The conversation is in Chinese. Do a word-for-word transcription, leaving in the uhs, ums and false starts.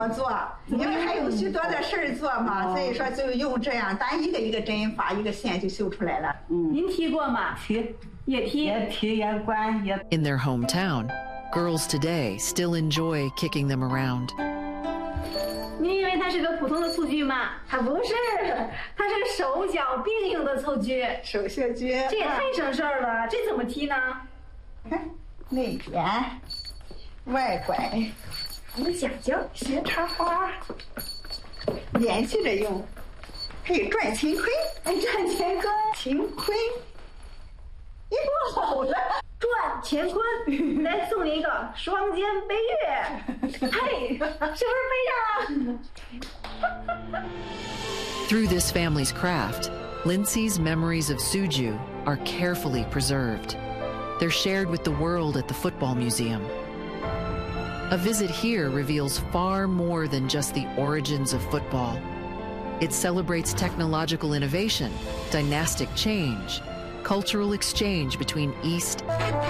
做，因为还有许多的事儿做嘛，所以说就用这样，咱一个一个针法，一个线就绣出来了。 嗯， 您踢过吗？ 踢， 也踢， 也踢也管也。 In their hometown, girls today still enjoy kicking them around. 您以为它是个普通的蹴鞠吗？它不是，它是个手脚并用的蹴鞠。 手绣鞠， 这也太省事儿了，这怎么踢呢？ 看内边，外拐， 有讲究， 斜插花，连续着用，还有转乾坤， 哎，转乾坤， 乾坤，一不好了。 转乾坤，来送你一个双肩背月，嘿，是不是背上了？ Through this family's craft, Lindsay's memories of Suju are carefully preserved. They're shared with the world at the Football Museum. A visit here reveals far more than just the origins of football. It celebrates technological innovation, dynastic change, cultural exchange between East